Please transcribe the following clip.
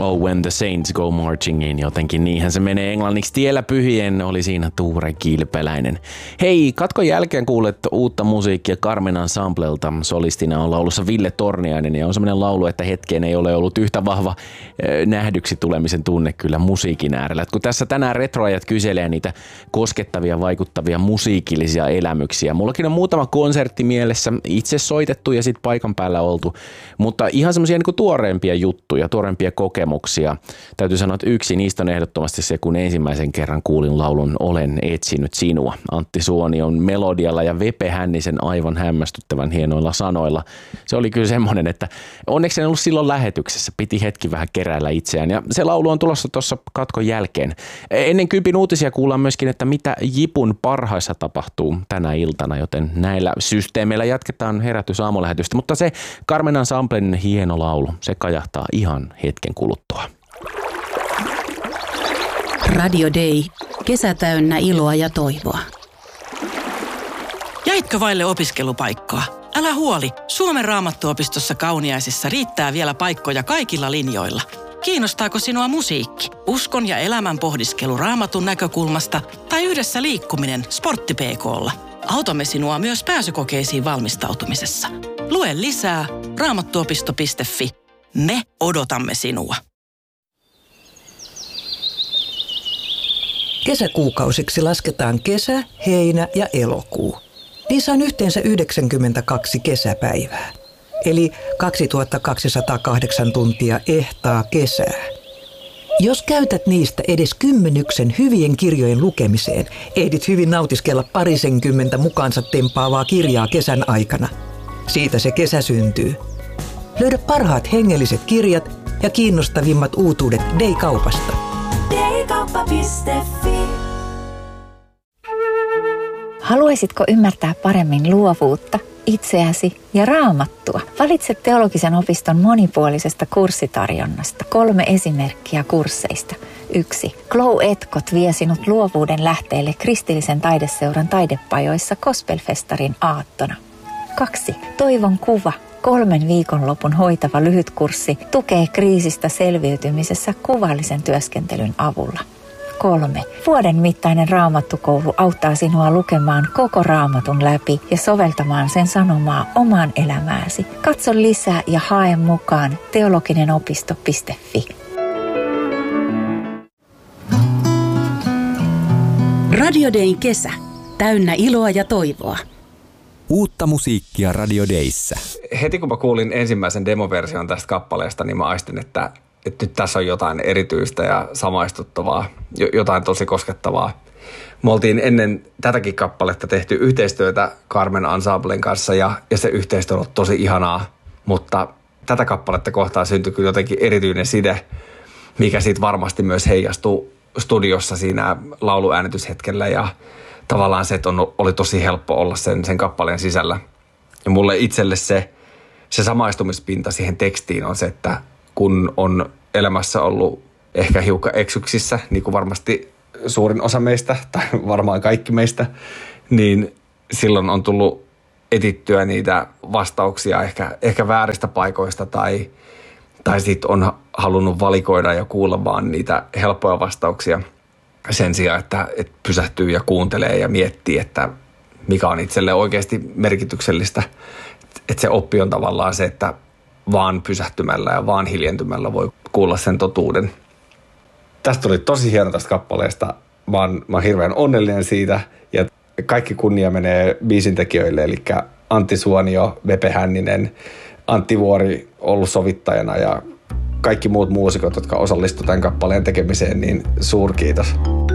Oh When the Saints Go Marching In, jotenkin niinhän se menee englanniksi. Tiellä pyhien oli siinä Tuure Kilpeläinen. Hei, katkon jälkeen kuulet uutta musiikkia Carmen Ensemblelta. Solistina on laulussa Ville Torniainen ja on semmoinen laulu, että hetkeen ei ole ollut yhtä vahva nähdyksi tulemisen tunne kyllä musiikin äärellä. Et kun tässä tänään retroajat kyselee niitä koskettavia, vaikuttavia musiikillisia elämyksiä. Mullakin on muutama konsertti mielessä, itse soitettu ja sitten paikan päällä oltu, mutta ihan semmoisia niin kuin tuoreempia juttuja, tuoreempia kokemuksia. Täytyy sanoa, että yksi niistä on ehdottomasti se, kun ensimmäisen kerran kuulin laulun Olen etsinyt sinua. Antti Suonion melodialla ja Vepe Hännisen aivan hämmästyttävän hienoilla sanoilla. Se oli kyllä semmoinen, että onneksi en ollut silloin lähetyksessä, piti hetki vähän keräillä itseään ja se laulu on tulossa tuossa katkon jälkeen. Ennen Kympin uutisia kuullaan myöskin, että mitä Jipun parhaissa tapahtuu tänä iltana, joten näillä systeemeillä jatketaan herätysaamulähetystä, mutta se Carmen Ensemblen hieno laulu, se kajahtaa ihan hetken kuluttua. Radio Day. Kesä täynnä iloa ja toivoa. Jäitkö vaille opiskelupaikkaa? Älä huoli, Suomen Raamattuopistossa Kauniaisissa riittää vielä paikkoja kaikilla linjoilla. Kiinnostaako sinua musiikki, uskon ja elämän pohdiskelu Raamatun näkökulmasta tai yhdessä liikkuminen Sportti-PK:lla? Autamme sinua myös pääsykokeisiin valmistautumisessa. Lue lisää raamattuopisto.fi. Me odotamme sinua. Kesäkuukausiksi lasketaan kesä, heinä ja elokuu. Niissä on yhteensä 92 kesäpäivää, eli 2208 tuntia ehtaa kesää. Jos käytät niistä edes 10 hyvien kirjojen lukemiseen, ehdit hyvin nautiskella 20 mukaansa tempaavaa kirjaa kesän aikana. Siitä se kesä syntyy. Löydä parhaat hengelliset kirjat ja kiinnostavimmat uutuudet Day-kaupasta. Daykauppa.fi. Haluaisitko ymmärtää paremmin luovuutta, itseäsi ja Raamattua? Valitse Teologisen opiston monipuolisesta kurssitarjonnasta 3 esimerkkiä kursseista. 1. Glow Etkot vie sinut luovuuden lähteelle kristillisen taideseuran taidepajoissa Gospelfestarin aattona. 2. Toivon kuva. 3 viikonlopun hoitava lyhytkurssi tukee kriisistä selviytymisessä kuvallisen työskentelyn avulla. 3. Vuoden mittainen Raamattukoulu auttaa sinua lukemaan koko Raamatun läpi ja soveltamaan sen sanomaa omaan elämääsi. Katso lisää ja hae mukaan teologinenopisto.fi. Radio Dayn kesä. Täynnä iloa ja toivoa. Uutta musiikkia Radio Dayssä. Heti kun mä kuulin ensimmäisen demoversion tästä kappaleesta, niin mä aistin, että nyt tässä on jotain erityistä ja samaistuttavaa, jotain tosi koskettavaa. Me oltiin ennen tätäkin kappaletta tehty yhteistyötä Carmen Ensemblen kanssa ja se yhteistyö on ollut tosi ihanaa, mutta tätä kappaletta kohtaan syntyi kyllä jotenkin erityinen side, mikä siitä varmasti myös heijastuu studiossa siinä lauluäänityshetkellä ja tavallaan se, että oli tosi helppo olla sen kappaleen sisällä. Ja mulle itselle se samaistumispinta siihen tekstiin on se, että kun on elämässä ollut ehkä hiukan eksyksissä, niin kuin varmasti suurin osa meistä, tai varmaan kaikki meistä, niin silloin on tullut etittyä niitä vastauksia ehkä vääristä paikoista, tai sitten on halunnut valikoida ja kuulla vaan niitä helppoja vastauksia sen sijaan, että pysähtyy ja kuuntelee ja miettii, että mikä on itselle oikeasti merkityksellistä. Että se oppi on tavallaan se, että vaan pysähtymällä ja vaan hiljentymällä voi kuulla sen totuuden. Tästä tuli tosi hieno tästä kappaleesta. Mä oon hirveän onnellinen siitä ja kaikki kunnia menee biisintekijöille, eli Antti Suonio, Vepe Hänninen, Antti Vuori ollut sovittajana ja kaikki muut muusikot, jotka osallistuivat tämän kappaleen tekemiseen, niin suurkiitos.